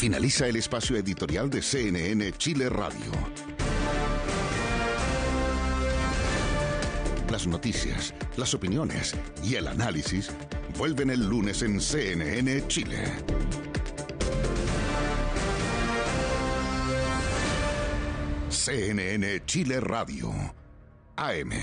Finaliza el espacio editorial de CNN Chile Radio. Las noticias, las opiniones y el análisis vuelven el lunes en CNN Chile. CNN Chile Radio, AM.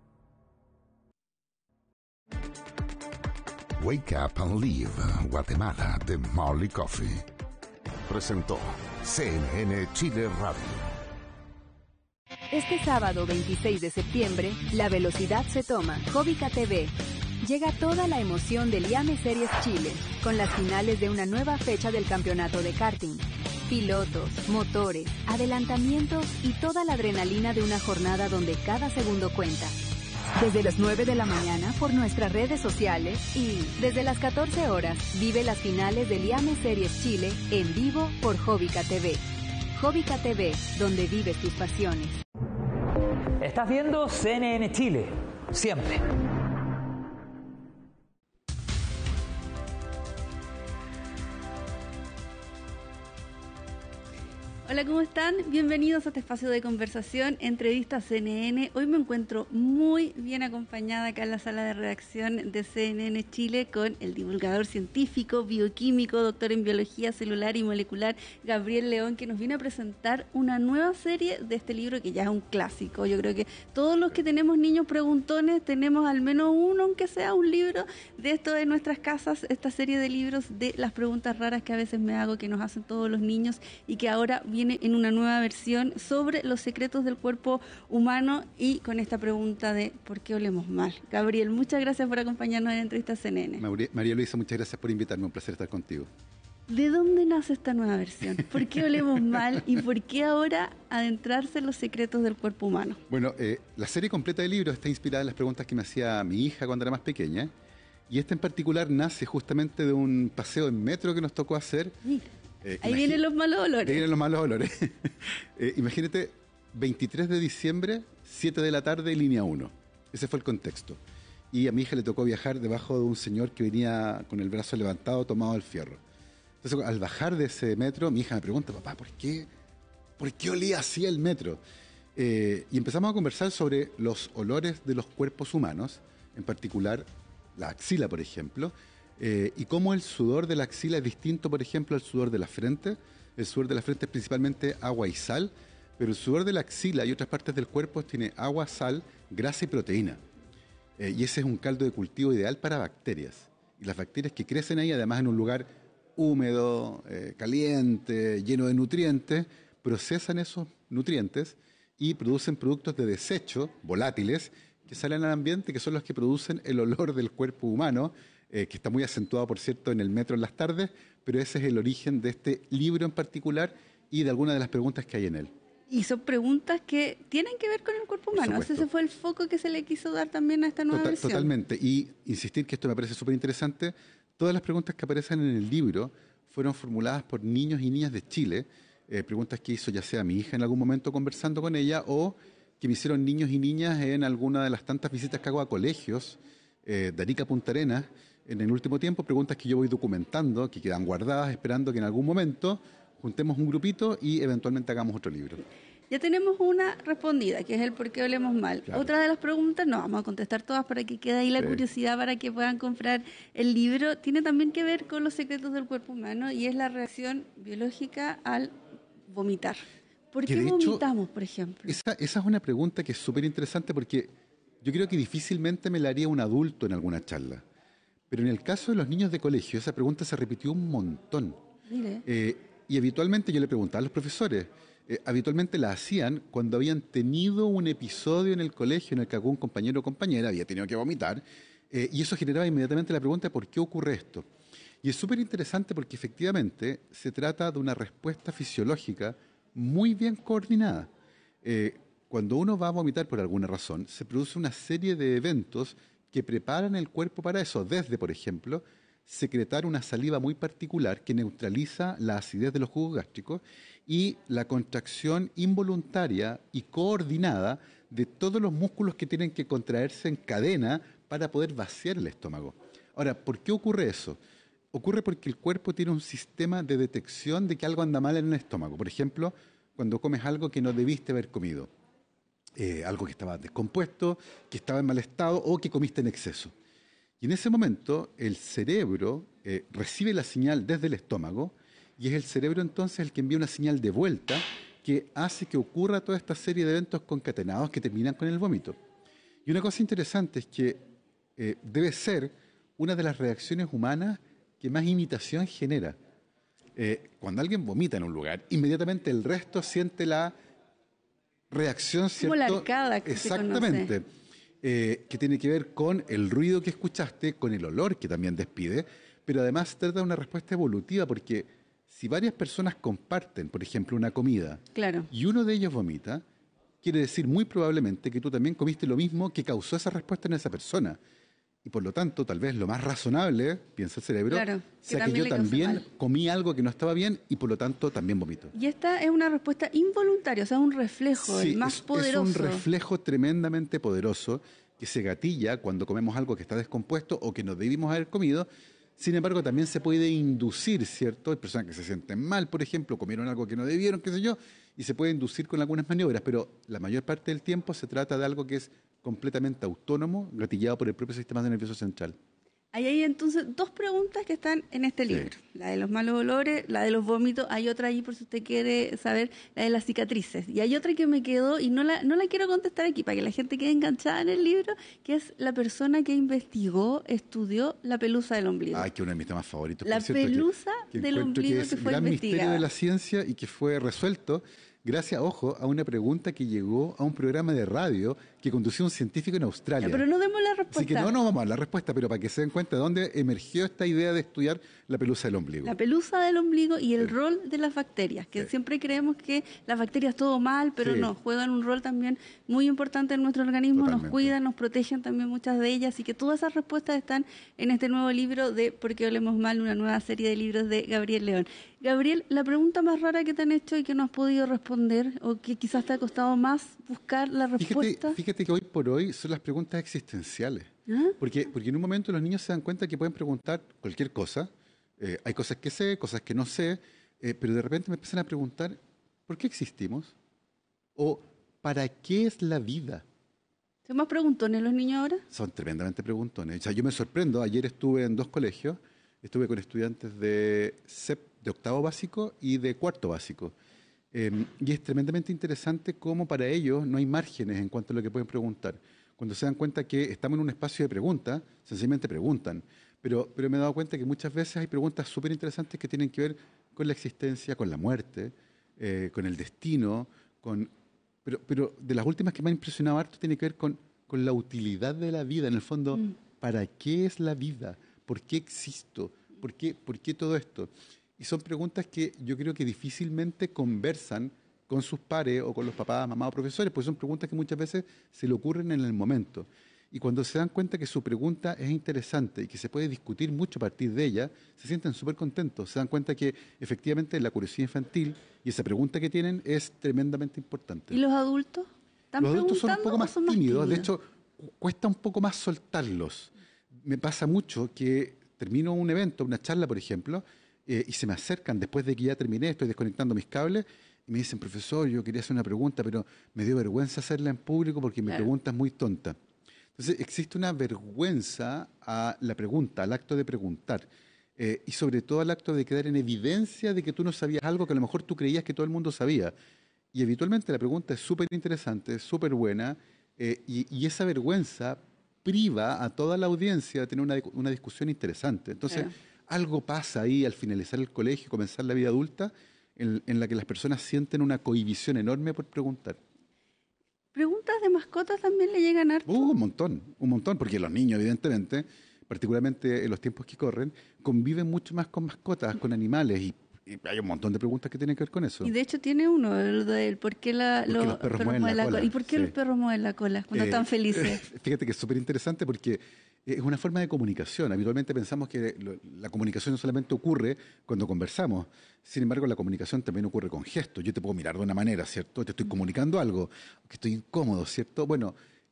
Wake Up and Live, Guatemala, de Marley Coffee. Presentó CNN Chile Radio. Este sábado 26 de septiembre, la velocidad se toma. Jovica TV. Llega toda la emoción del IAME Series Chile, con las finales de una nueva fecha del campeonato de karting. Pilotos, motores, adelantamientos y toda la adrenalina de una jornada donde cada segundo cuenta. Desde las 9 de la mañana por nuestras redes sociales y desde las 14 horas vive las finales del IAME Series Chile en vivo por Jovica TV. Jovica TV, donde vives tus pasiones. Estás viendo CNN Chile, siempre. Hola, ¿cómo están? Bienvenidos a este espacio de conversación, entrevista CNN. Hoy me encuentro muy bien acompañada acá en la sala de redacción de CNN Chile con el divulgador científico, bioquímico, doctor en biología celular y molecular, Gabriel León, que nos viene a presentar una nueva serie de este libro que ya es un clásico. Yo creo que todos los que tenemos niños preguntones tenemos al menos uno, aunque sea un libro de esto en nuestras casas, esta serie de libros de las preguntas raras que a veces me hago, que nos hacen todos los niños y que ahora viene en una nueva versión sobre los secretos del cuerpo humano y con esta pregunta de ¿por qué olemos mal? Gabriel, muchas gracias por acompañarnos en la entrevista CNN. María Luisa, muchas gracias por invitarme, un placer estar contigo. ¿De dónde nace esta nueva versión? ¿Por qué olemos mal y por qué ahora adentrarse en los secretos del cuerpo humano? Bueno, la serie completa del libro está inspirada en las preguntas que me hacía mi hija cuando era más pequeña, y esta en particular nace justamente de un paseo en metro que nos tocó hacer. Mira. Ahí vienen los malos olores. Ahí vienen los malos olores. Imagínate, 23 de diciembre, 7 de la tarde, línea 1. Ese fue el contexto. Y a mi hija le tocó viajar debajo de un señor que venía con el brazo levantado, tomado al fierro. Entonces, al bajar de ese metro, mi hija me pregunta, papá, ¿por qué olía así el metro? Y empezamos a conversar sobre los olores de los cuerpos humanos, en particular la axila, por ejemplo, y cómo el sudor de la axila es distinto, por ejemplo, al sudor de la frente. El sudor de la frente es principalmente agua y sal, pero el sudor de la axila y otras partes del cuerpo tiene agua, sal, grasa y proteína. Y ese es un caldo de cultivo ideal para bacterias. Y las bacterias que crecen ahí, además en un lugar húmedo, caliente, lleno de nutrientes, procesan esos nutrientes y producen productos de desecho, volátiles, que salen al ambiente, que son los que producen el olor del cuerpo humano, que está muy acentuado, por cierto, en el metro en las tardes, pero ese es el origen de este libro en particular y de algunas de las preguntas que hay en él. Y son preguntas que tienen que ver con el cuerpo humano. Ese fue el foco que se le quiso dar también a esta nueva versión. Totalmente. Y insistir que esto me parece súper interesante. Todas las preguntas que aparecen en el libro fueron formuladas por niños y niñas de Chile. Preguntas que hizo ya sea mi hija en algún momento conversando con ella o que me hicieron niños y niñas en alguna de las tantas visitas que hago a colegios de Arica a Punta Arenas en el último tiempo. Preguntas que yo voy documentando, que quedan guardadas, esperando que en algún momento juntemos un grupito y eventualmente hagamos otro libro. Ya tenemos una respondida, que es el por qué olemos mal. Claro. Otra de las preguntas, no vamos a contestar todas para que quede ahí la curiosidad para que puedan comprar el libro, tiene también que ver con los secretos del cuerpo humano y es la reacción biológica al vomitar. ¿Por qué vomitamos, por ejemplo? Esa es una pregunta que es súper interesante porque yo creo que difícilmente me la haría un adulto en alguna charla. Pero en el caso de los niños de colegio, esa pregunta se repitió un montón. Y habitualmente yo le preguntaba a los profesores, habitualmente la hacían cuando habían tenido un episodio en el colegio en el que algún compañero o compañera había tenido que vomitar, y eso generaba inmediatamente la pregunta de por qué ocurre esto. Y es súper interesante porque efectivamente se trata de una respuesta fisiológica muy bien coordinada. Cuando uno va a vomitar por alguna razón, se produce una serie de eventos que preparan el cuerpo para eso, desde, por ejemplo, secretar una saliva muy particular que neutraliza la acidez de los jugos gástricos y la contracción involuntaria y coordinada de todos los músculos que tienen que contraerse en cadena para poder vaciar el estómago. Ahora, ¿por qué ocurre eso? ocurre porque el cuerpo tiene un sistema de detección de que algo anda mal en el estómago. Por ejemplo, cuando comes algo que no debiste haber comido, algo que estaba descompuesto, que estaba en mal estado o que comiste en exceso. Y en ese momento el cerebro recibe la señal desde el estómago y es el cerebro entonces el que envía una señal de vuelta que hace que ocurra toda esta serie de eventos concatenados que terminan con el vómito. Y una cosa interesante es que debe ser una de las reacciones humanas que más imitación genera. Cuando alguien vomita en un lugar, inmediatamente el resto siente la reacción, ¿cierto? Como la arcada que exactamente, se conoce. que tiene que ver con el ruido que escuchaste, con el olor que también despide, pero además se trata de una respuesta evolutiva porque si varias personas comparten, por ejemplo, una comida Claro. y uno de ellos vomita, quiere decir muy probablemente que tú también comiste lo mismo que causó esa respuesta en esa persona. Y por lo tanto, tal vez lo más razonable, piensa el cerebro, Claro, sea que yo le cause también mal. comí algo que no estaba bien y por lo tanto también vomito. Y esta es una respuesta involuntaria, o sea, un reflejo, Sí, el más poderoso. es un reflejo tremendamente poderoso que se gatilla cuando comemos algo que está descompuesto o que no debimos haber comido. Sin embargo, también se puede inducir, ¿cierto? Hay personas que se sienten mal, por ejemplo, comieron algo que no debieron, qué sé yo, y se puede inducir con algunas maniobras, pero la mayor parte del tiempo se trata de algo que es completamente autónomo, gatillado por el propio sistema nervioso central. Ahí hay entonces dos preguntas que están en este Sí. libro. La de los malos olores, la de los vómitos. Hay otra ahí por si usted quiere saber, la de las cicatrices. Y hay otra que me quedó y no la quiero contestar aquí para que la gente quede enganchada en el libro, que es la persona que investigó, estudió la pelusa del ombligo. Ay, que uno de mis temas favoritos. La por cierto, pelusa del encuentro ombligo es que fue gran misterio investigada. de la ciencia y que fue resuelto gracias, ojo, a una pregunta que llegó a un programa de radio que condució un científico en Australia. Pero no demos la respuesta. Así que no vamos a dar la respuesta, pero para que se den cuenta de dónde emergió esta idea de estudiar la pelusa del ombligo. La pelusa del ombligo y el Sí. rol de las bacterias, que Sí. siempre creemos que las bacterias todo mal, pero Sí. no, juegan un rol también muy importante en nuestro organismo, Totalmente. nos cuidan, nos protegen también muchas de ellas, y que todas esas respuestas están en este nuevo libro de ¿Por qué olemos mal?, una nueva serie de libros de Gabriel León. Gabriel, la pregunta más rara que te han hecho y que no has podido responder, o que quizás te ha costado más buscar la respuesta. Fíjate que hoy por hoy son las preguntas existenciales. ¿Ah? Porque en un momento los niños se dan cuenta que pueden preguntar cualquier cosa. Hay cosas que sé, cosas que no sé, pero de repente me empiezan a preguntar, ¿por qué existimos? O ¿para qué es la vida? ¿Son más preguntones los niños ahora? Son tremendamente preguntones. O sea, yo me sorprendo. Ayer estuve en 2 colegios. Estuve con estudiantes de octavo básico y de cuarto básico. Y es tremendamente interesante cómo para ellos no hay márgenes en cuanto a lo que pueden preguntar. Cuando se dan cuenta que estamos en un espacio de preguntas, sencillamente preguntan. Pero me he dado cuenta que muchas veces hay preguntas súper interesantes que tienen que ver con la existencia, con la muerte, con el destino, pero de las últimas que me han impresionado harto tiene que ver con la utilidad de la vida. En el fondo, ¿para qué es la vida? ¿Por qué existo? ¿Por qué todo esto? Y son preguntas que yo creo que difícilmente conversan con sus pares o con los papás, mamás o profesores, porque son preguntas que muchas veces se le ocurren en el momento. Y cuando se dan cuenta que su pregunta es interesante y que se puede discutir mucho a partir de ella, se sienten súper contentos. Se dan cuenta que efectivamente la curiosidad infantil y esa pregunta que tienen es tremendamente importante. ¿Y los adultos? ¿Están Los adultos son un preguntando poco o más son tímidos, de hecho cuesta un poco más soltarlos. Me pasa mucho que termino un evento, una charla por ejemplo, y se me acercan después de que ya terminé, estoy desconectando mis cables, y me dicen, profesor, yo quería hacer una pregunta, pero me dio vergüenza hacerla en público porque mi pregunta es muy tonta. Entonces existe una vergüenza a la pregunta, al acto de preguntar, y sobre todo al acto de quedar en evidencia de que tú no sabías algo que a lo mejor tú creías que todo el mundo sabía. Y habitualmente la pregunta es súper interesante, súper buena, y esa vergüenza priva a toda la audiencia de tener una discusión interesante. Entonces, algo pasa ahí al finalizar el colegio, comenzar la vida adulta, en la que las personas sienten una cohibición enorme por preguntar. ¿Preguntas de mascotas también le llegan harto? Un montón, porque los niños, evidentemente, particularmente en los tiempos que corren, conviven mucho más con mascotas, con animales, y hay un montón de preguntas que tienen que ver con eso. Y de hecho tiene uno, el del por qué los perros mueven la cola. ¿Y por qué los perros mueven la cola cuando están felices? Fíjate que es súper interesante porque es una forma de comunicación. Habitualmente pensamos que la comunicación no solamente ocurre cuando conversamos. Sin embargo, la comunicación también ocurre con gestos. Yo te puedo mirar de una manera, ¿cierto? Te estoy comunicando algo, que estoy incómodo, ¿cierto? Bueno,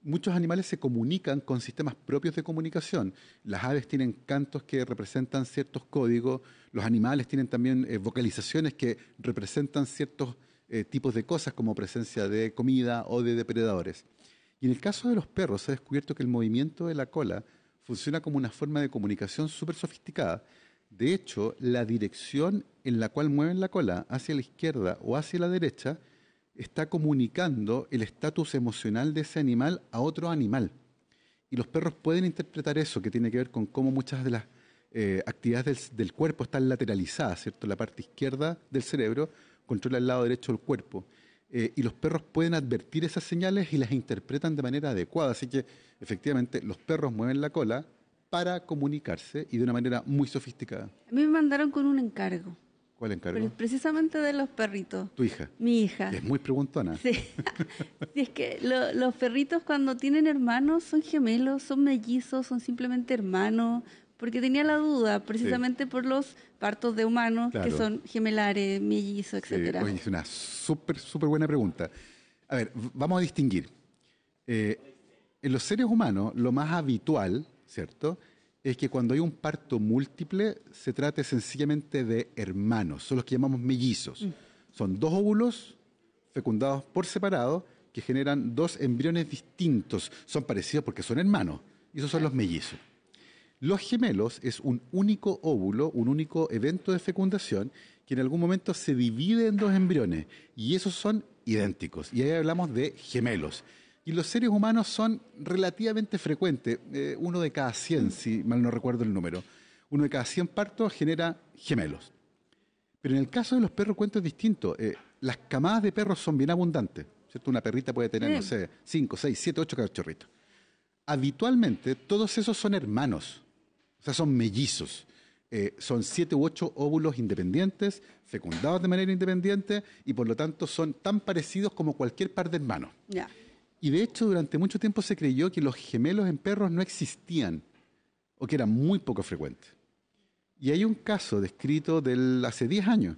muchos animales se comunican con sistemas propios de comunicación. Las aves tienen cantos que representan ciertos códigos, los animales tienen también vocalizaciones que representan ciertos tipos de cosas como presencia de comida o de depredadores. Y en el caso de los perros se ha descubierto que el movimiento de la cola funciona como una forma de comunicación súper sofisticada. De hecho, la dirección en la cual mueven la cola, hacia la izquierda o hacia la derecha, está comunicando el estatus emocional de ese animal a otro animal. Y los perros pueden interpretar eso, que tiene que ver con cómo muchas de las actividades del cuerpo están lateralizadas, ¿cierto? La parte izquierda del cerebro controla el lado derecho del cuerpo. Y los perros pueden advertir esas señales y las interpretan de manera adecuada. Así que, efectivamente, los perros mueven la cola para comunicarse y de una manera muy sofisticada. A mí me mandaron con un encargo. ¿Cuál encargo? Precisamente de los perritos. ¿Tu hija? Mi hija. Es muy preguntona. Sí. Sí, es que los perritos cuando tienen hermanos son gemelos, son mellizos, son simplemente hermanos. Porque tenía la duda, precisamente por los partos de humanos, claro, que son gemelares, mellizos, etcétera. Sí, oye, es una súper buena pregunta. A ver, vamos a distinguir. En los seres humanos, lo más habitual, ¿cierto?, es que cuando hay un parto múltiple se trate sencillamente de hermanos, son los que llamamos mellizos. Son dos óvulos fecundados por separado que generan dos embriones distintos. Son parecidos porque son hermanos, y esos son los mellizos. Los gemelos es un único óvulo, un único evento de fecundación que en algún momento se divide en dos embriones y esos son idénticos. Y ahí hablamos de gemelos. Y los seres humanos son relativamente frecuentes, 1 de cada 100, si mal no recuerdo el número. 1 de cada 100 partos genera gemelos. Pero en el caso de los perros, cuento es distinto. Las camadas de perros son bien abundantes, ¿cierto? Una perrita puede tener, no sé, 5, 6, 7, 8 cachorritos. Habitualmente, todos esos son hermanos, o sea, son mellizos. Son 7 u 8 óvulos independientes, fecundados de manera independiente, y por lo tanto son tan parecidos como cualquier par de hermanos. Ya. Y de hecho, durante mucho tiempo se creyó que los gemelos en perros no existían, o que eran muy poco frecuentes. Y hay un caso descrito hace 10 años.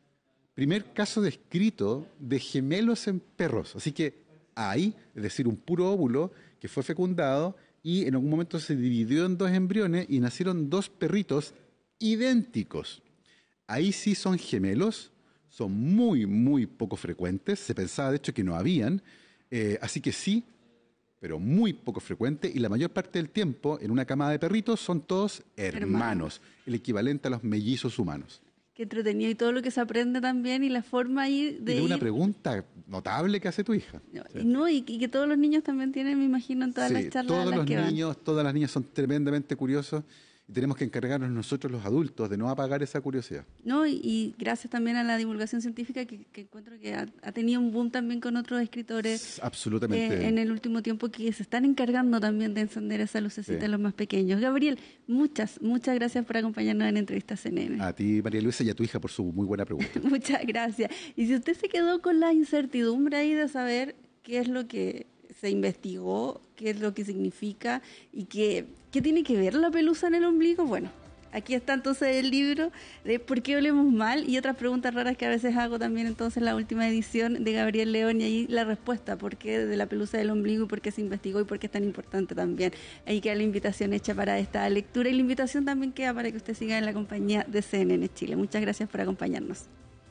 Primer caso descrito de gemelos en perros. Así que hay, es decir, un puro óvulo que fue fecundado y en algún momento se dividió en dos embriones y nacieron dos perritos idénticos. Ahí sí son gemelos, son muy poco frecuentes. Se pensaba, de hecho, que no habían. Así que sí, pero muy poco frecuente, y la mayor parte del tiempo en una camada de perritos son todos hermanos, el equivalente a los mellizos humanos. Qué entretenido, y todo lo que se aprende también, y la forma ahí de una pregunta notable que hace tu hija. Y que todos los niños también tienen, me imagino, en todas las charlas. Todas las niñas son tremendamente curiosos. Y tenemos que encargarnos nosotros los adultos de no apagar esa curiosidad. No, y gracias también a la divulgación científica que encuentro que ha tenido un boom también con otros escritores. Absolutamente. En el último tiempo, que se están encargando también de encender esa lucecita en los más pequeños. Gabriel, muchas gracias por acompañarnos en Entrevista CNN. A ti, María Luisa, y a tu hija por su muy buena pregunta. Muchas gracias. Y si usted se quedó con la incertidumbre ahí de saber qué es lo que se investigó, qué es lo que significa y qué tiene que ver la pelusa en el ombligo, bueno, aquí está entonces el libro de ¿Por qué olemos mal? Y otras preguntas raras que a veces hago también entonces en la última edición de Gabriel León, y ahí la respuesta, ¿por qué de la pelusa del ombligo y por qué se investigó y por qué es tan importante también? Ahí queda la invitación hecha para esta lectura, y la invitación también queda para que usted siga en la compañía de CNN Chile. Muchas gracias por acompañarnos.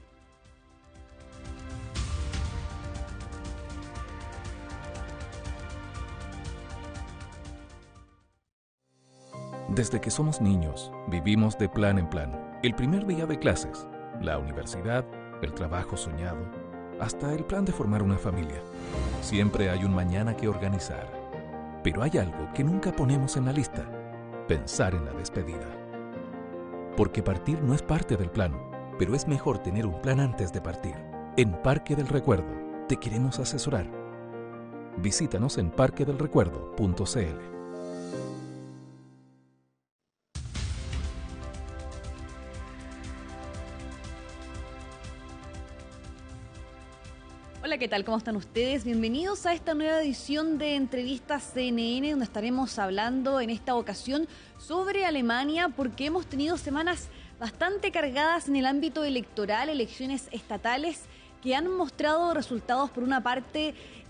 Desde que somos niños, vivimos de plan en plan. El primer día de clases, la universidad, el trabajo soñado, hasta el plan de formar una familia. Siempre hay un mañana que organizar. Pero hay algo que nunca ponemos en la lista: pensar en la despedida. Porque partir no es parte del plan, pero es mejor tener un plan antes de partir. En Parque del Recuerdo te queremos asesorar. Visítanos en parquedelrecuerdo.cl. Hola, ¿qué tal? ¿Cómo están ustedes? Bienvenidos a esta nueva edición de Entrevistas CNN, donde estaremos hablando en esta ocasión sobre Alemania, porque hemos tenido semanas bastante cargadas en el ámbito electoral, elecciones estatales que han mostrado resultados, por una parte,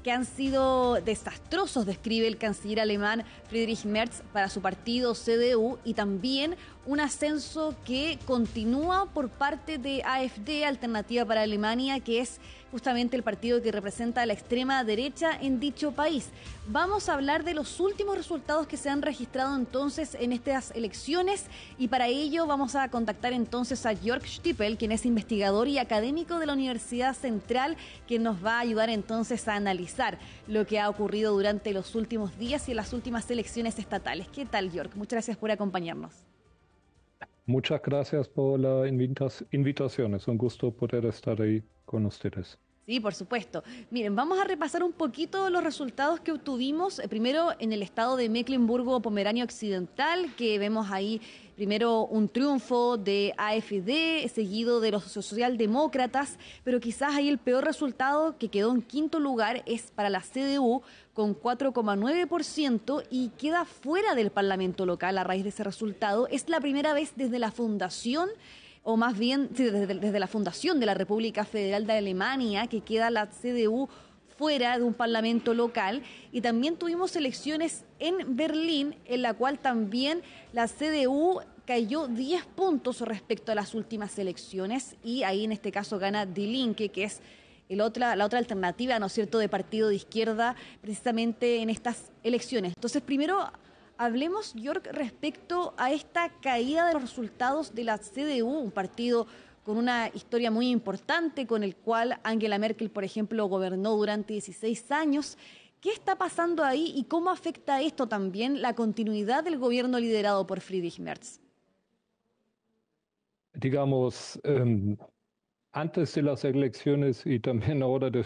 que han sido desastrosos, describe el canciller alemán Friedrich Merz para su partido CDU, y también un ascenso que continúa por parte de AfD, Alternativa para Alemania, que es justamente el partido que representa a la extrema derecha en dicho país. Vamos a hablar de los últimos resultados que se han registrado entonces en estas elecciones, y para ello vamos a contactar entonces a Jörg Stiepel, quien es investigador y académico de la Universidad Central, que nos va a ayudar entonces a analizar lo que ha ocurrido durante los últimos días y en las últimas elecciones estatales. ¿Qué tal, Jörg? Muchas gracias por acompañarnos. Muchas gracias por la invitación. Es un gusto poder estar ahí con ustedes. Sí, por supuesto. Miren, vamos a repasar un poquito los resultados que obtuvimos. Primero, en el estado de Mecklemburgo-Pomerania Occidental, que vemos ahí primero un triunfo de AfD, seguido de los socialdemócratas, pero quizás ahí el peor resultado, que quedó en quinto lugar, es para la CDU, con 4,9%, y queda fuera del Parlamento local a raíz de ese resultado. Es la primera vez desde la fundación, o más bien sí, desde la fundación de la República Federal de Alemania, que queda la CDU fuera de un parlamento local. Y también tuvimos elecciones en Berlín, en la cual también la CDU cayó 10 puntos respecto a las últimas elecciones, y ahí en este caso gana Die Linke, que es la otra alternativa, ¿no es cierto?, de partido de izquierda, precisamente en estas elecciones. Entonces, primero hablemos, Jörg, respecto a esta caída de los resultados de la CDU, un partido con una historia muy importante, con el cual Angela Merkel, por ejemplo, gobernó durante 16 años. ¿Qué está pasando ahí y cómo afecta esto también la continuidad del gobierno liderado por Friedrich Merz? Digamos, antes de las elecciones y también ahora